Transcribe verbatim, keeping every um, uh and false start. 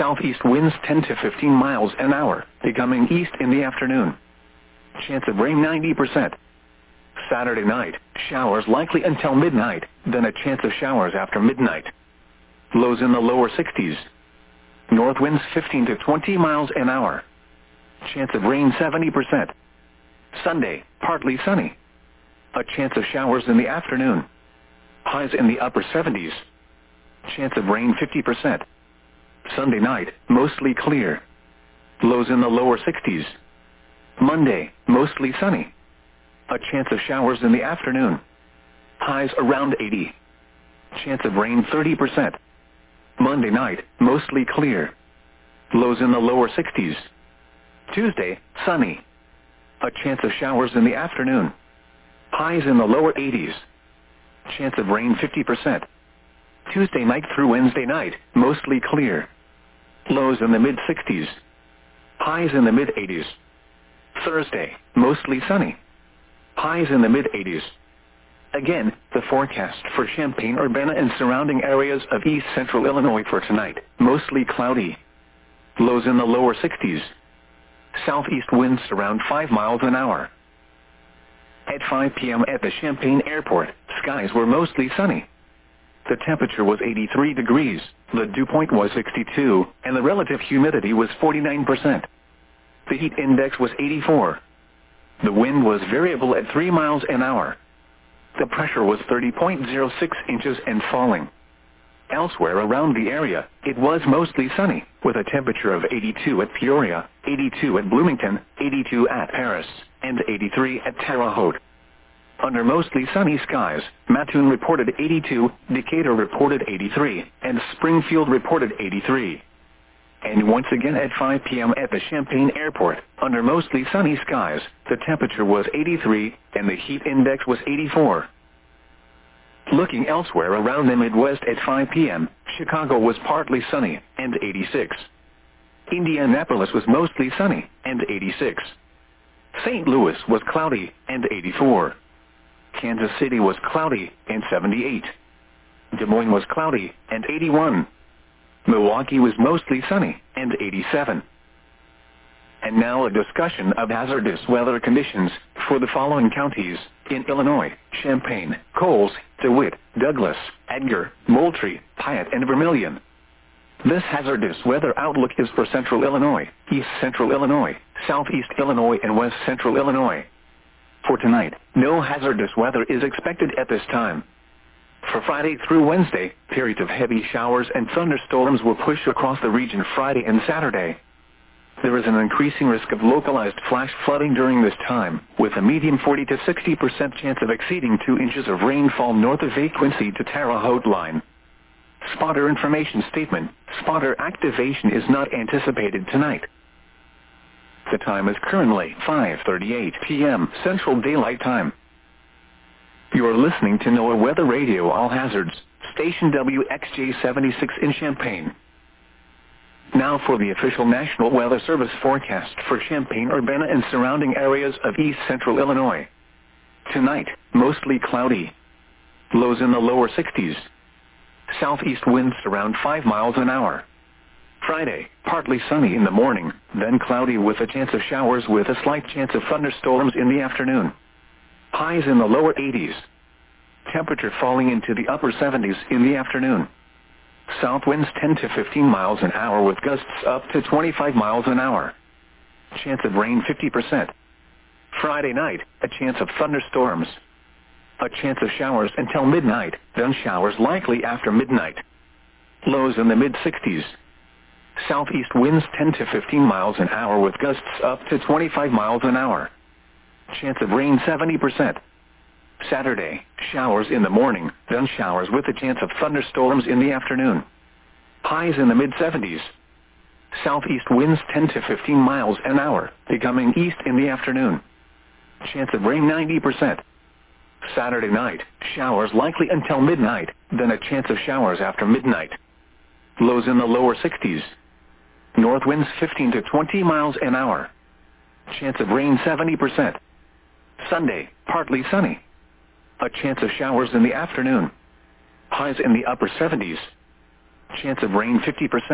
Southeast winds ten to fifteen miles an hour, becoming east in the afternoon. Chance of rain ninety percent. Saturday night, showers likely until midnight, then a chance of showers after midnight. Lows in the lower sixties. North winds fifteen to twenty miles an hour. Chance of rain seventy percent. Sunday, partly sunny. A chance of showers in the afternoon. Highs in the upper seventies. Chance of rain fifty percent. Sunday night, mostly clear. Lows in the lower sixties. Monday, mostly sunny. A chance of showers in the afternoon. Highs around eighty. Chance of rain thirty percent. Monday night, mostly clear. Lows in the lower sixties. Tuesday, sunny. A chance of showers in the afternoon. Highs in the lower eighties. Chance of rain fifty percent. Tuesday night through Wednesday night, mostly clear. Lows in the mid-sixties. Highs in the mid-eighties. Thursday, mostly sunny. Highs in the mid-eighties. Again, the forecast for Champaign-Urbana and surrounding areas of east central Illinois for tonight, mostly cloudy. Lows in the lower sixties. Southeast winds around five miles an hour. At five p m at the Champaign Airport, skies were mostly sunny. The temperature was eighty-three degrees, the dew point was sixty-two, and the relative humidity was forty-nine percent. The heat index was eighty-four. The wind was variable at three miles an hour. The pressure was thirty point zero six inches and falling. Elsewhere around the area, it was mostly sunny, with a temperature of eighty-two at Peoria, eighty-two at Bloomington, eighty-two at Paris, and eighty-three at Terre Haute. Under mostly sunny skies, Mattoon reported eighty-two, Decatur reported eighty-three, and Springfield reported eighty-three. And once again at five p m at the Champaign Airport, under mostly sunny skies, the temperature was eighty-three, and the heat index was eighty-four. Looking elsewhere around the Midwest at five p m, Chicago was partly sunny, and eighty-six. Indianapolis was mostly sunny, and eighty-six. Saint Louis was cloudy, and eighty-four. Kansas City was cloudy, and seventy-eight. Des Moines was cloudy, and eighty-one. Milwaukee was mostly sunny, and eighty-seven. And now a discussion of hazardous weather conditions for the following counties in Illinois: Champaign, Coles, DeWitt, Douglas, Edgar, Moultrie, Piatt, and Vermilion. This hazardous weather outlook is for Central Illinois, East Central Illinois, Southeast Illinois, and West Central Illinois. For tonight, no hazardous weather is expected at this time. For Friday through Wednesday, periods of heavy showers and thunderstorms will push across the region Friday and Saturday. There is an increasing risk of localized flash flooding during this time, with a medium forty to sixty percent chance of exceeding two inches of rainfall north of A Quincy to Terre Haute line. Spotter information statement: spotter activation is not anticipated tonight. The time is currently five thirty-eight p m Central Daylight Time. You are listening to NOAA Weather Radio All Hazards, station W X J seventy-six in Champaign. Now for the official National Weather Service forecast for Champaign-Urbana and surrounding areas of east central Illinois. Tonight, mostly cloudy. Lows in the lower sixties. Southeast winds around five miles an hour. Friday, partly sunny in the morning, then cloudy with a chance of showers with a slight chance of thunderstorms in the afternoon. Highs in the lower eighties. Temperature falling into the upper seventies in the afternoon. South winds ten to fifteen miles an hour with gusts up to twenty-five miles an hour. Chance of rain fifty percent. Friday night, a chance of thunderstorms. A chance of showers until midnight, then showers likely after midnight. Lows in the mid-sixties. Southeast winds ten to fifteen miles an hour with gusts up to twenty-five miles an hour. Chance of rain seventy percent. Saturday, showers in the morning, then showers with a chance of thunderstorms in the afternoon. Highs in the mid-seventies. Southeast winds ten to fifteen miles an hour, becoming east in the afternoon. Chance of rain ninety percent. Saturday night, showers likely until midnight, then a chance of showers after midnight. Lows in the lower sixties. North winds fifteen to twenty miles an hour. Chance of rain seventy percent. Sunday, partly sunny. A chance of showers in the afternoon. Highs in the upper seventies. Chance of rain fifty percent.